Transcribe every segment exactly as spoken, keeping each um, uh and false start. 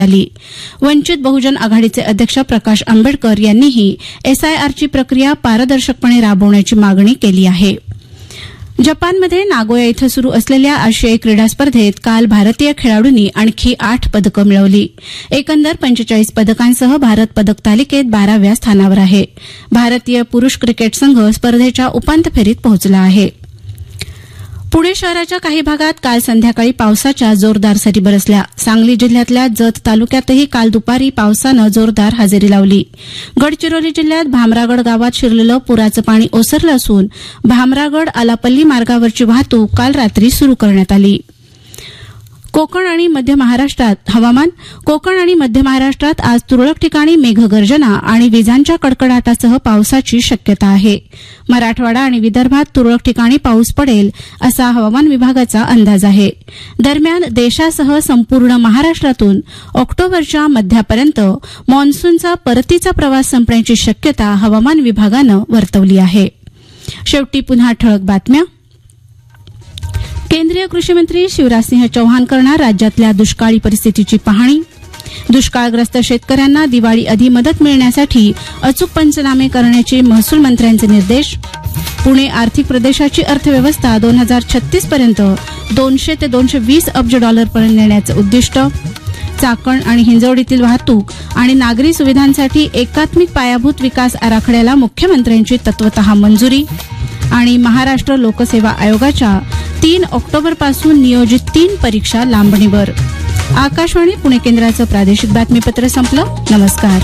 आली. वंचित बहुजन आघाडीचे अध्यक्ष प्रकाश आंबेडकर यांनीही एसआयआरची प्रक्रिया पारदर्शकपणे राबवण्याची मागणी केली आहे. जपानमध्ये नागोया इथं सुरू असलेल्या आशियाई क्रीडा स्पर्धेत काल भारतीय खेळाडूंनी आणखी आठ पदकं मिळवली. एकंदर पंचेचाळीस पदकांसह भारत पदक तालिकेत बाराव्या स्थानावर आहे. भारतीय पुरुष क्रिकेट संघ स्पर्धेच्या उपांत्य फेरीत पोहोचला आहे. पुणे शहराच्या काही भागात काल संध्याकाळी पावसाच्या जोरदार सरी बरसल्या. सांगली जिल्ह्यातल्या जत तालुक्यातही काल दुपारी पावसानं जोरदार हजेरी लावली. गडचिरोली जिल्ह्यात भामरागड गावात शिरलेलं पुराचं पाणी ओसरलं असून भामरागड आलापल्ली मार्गावरची वाहतूक काल रात्री सुरू करण्यात आली. कोकण आणि मध्य महाराष्ट्रात हवामान. कोकण आणि मध्य महाराष्ट्रात आज तुरळक ठिकाणी मेघगर्जना आणि विजांच्या कडकडाटासह पावसाची शक्यता आहे. मराठवाडा आणि विदर्भात तुरळक ठिकाणी पाऊस पडेल असा हवामान विभागाचा अंदाज आहे. दरम्यान देशासह संपूर्ण महाराष्ट्रातून ऑक्टोबरच्या मध्यापर्यंत मान्सूनचा परतीचा प्रवास संपण्याची शक्यता हवामान विभागानं वर्तवली आहे. शेवटी पुन्हा ठळक बातम्या. केंद्रीय कृषी मंत्री शिवराज सिंह चौहान करणार राज्यातल्या दुष्काळी परिस्थितीची पाहणी. दुष्काळग्रस्त शेतकऱ्यांना दिवाळी आधी मदत मिळण्यासाठी अचूक पंचनामे करण्याचे महसूल मंत्र्यांचे निर्देश. पुणे आर्थिक प्रदेशाची अर्थव्यवस्था दोन हजार छत्तीस पर्यंत दोनशे ते दोनशे वीस अब्ज डॉलरपर्यंत नेण्याचं उद्दिष्ट. चाकण आणि हिंजवडीतील वाहतूक आणि नागरी सुविधांसाठी एकात्मिक पायाभूत विकास आराखड्याला मुख्यमंत्र्यांची तत्वतः मंजुरी. आणि महाराष्ट्र लोकसेवा आयोगाच्या तीन ऑक्टोबरपासून नियोजित तीन परीक्षा लांबणीवर. आकाशवाणी पुणे केंद्राचं प्रादेशिक बातमीपत्र संपलं. नमस्कार.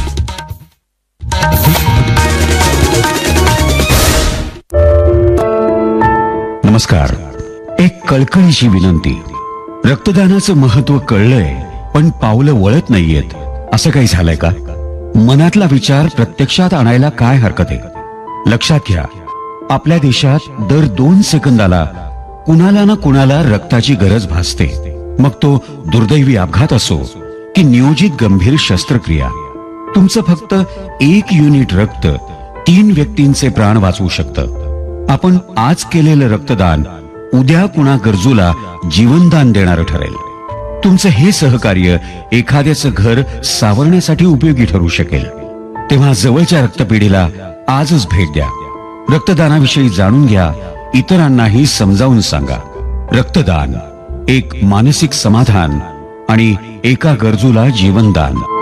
नमस्कार. एक कळकळीची विनंती. रक्तदानाचं महत्व कळलंय पण पावलं वळत नाहीयेत. असं काही झालंय का? मनातला विचार प्रत्यक्षात आणायला काय हरकत आहे? लक्षात घ्या, आपल्या देशात दर दोन सेकंदाला कुणाला ना कुणाला रक्ताची गरज भासते. मग तो दुर्दैवी अपघात असो की नियोजित गंभीर शस्त्रक्रिया. तुमचं फक्त एक युनिट रक्त तीन व्यक्तींचे प्राण वाचवू शकतं. आपण आज केलेलं रक्तदान उद्या कुणा गरजूला जीवनदान देणारं ठरेल. तुमचं हे सहकार्य एखाद्याचं घर सावरण्यासाठी उपयोगी ठरू शकेल. तेव्हा जवळच्या रक्तपेढीला आजच भेट द्या. रक्तदानाविषयी जाणून घ्या, इतरांनाही समजावून सांगा. रक्तदान एक मानसिक समाधान आणि एका गरजूला जीवनदान.